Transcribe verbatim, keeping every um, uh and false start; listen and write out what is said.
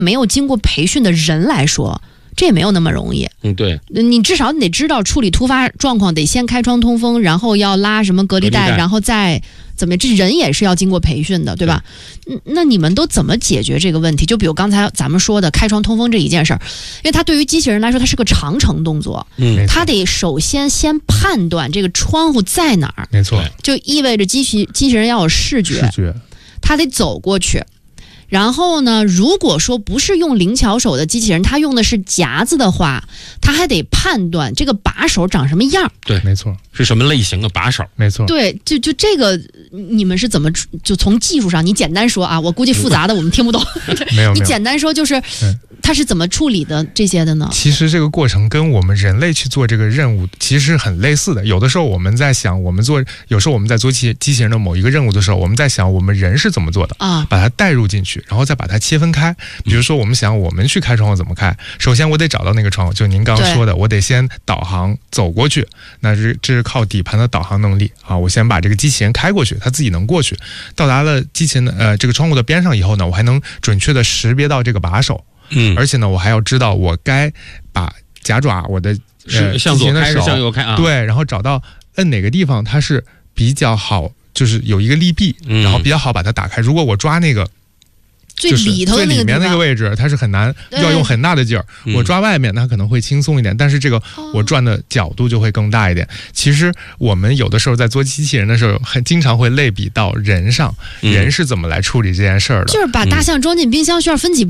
没有经过培训的人来说，这也没有那么容易。 嗯，对， 你至少你得知道处理突发状况，得先开窗通风，然后要拉什么隔离带， 隔离带然后再怎么，这人也是要经过培训的，对吧？对。那你们都怎么解决这个问题？就比如刚才咱们说的开窗通风这一件事儿，因为它对于机器人来说，它是个长程动作， 嗯， 它得首先先判断这个窗户在哪儿， 没错， 就意味着机器机器人要有视觉， 视觉， 它得走过去。然后呢，如果说不是用灵巧手的机器人，它用的是夹子的话，它还得判断这个把手长什么样。 对， 没错， 是什么类型的把手？ 没错。 对，就就这个，你们是怎么就从技术上，你简单说啊，我估计复杂的我们听不懂。 没有， 你简单说就是。它是怎么处理的这些的呢？ 其实这个过程跟我们人类去做这个任务其实很类似的。有的时候我们在想，我们做，有时候我们在做机机器人的某一个任务的时候，我们在想我们人是怎么做的啊，把它带入进去，然后再把它切分开。比如说我们想我们去开窗户怎么开，首先我得找到那个窗户，就您刚刚说的，我得先导航走过去，那这这是靠底盘的导航能力啊。我先把这个机器人开过去，它自己能过去，到达了机器人的呃这个窗户的边上以后呢，我还能准确的识别到这个把手。嗯，而且呢，我还要知道我该把夹爪我的呃向左开还是向右开啊？ 对，然后找到摁哪个地方它是比较好，就是有一个利弊，嗯、然后比较好把它打开。如果我抓那个最里头的那个最里面那个位置，它是很难，要用很大的劲儿。我抓外面，它可能会轻松一点，但是这个我转的角度就会更大一点。其实我们有的时候在做机器人的时候，很经常会类比到人上，人是怎么来处理这件事儿的？ 就是把大象装进冰箱需要分几步。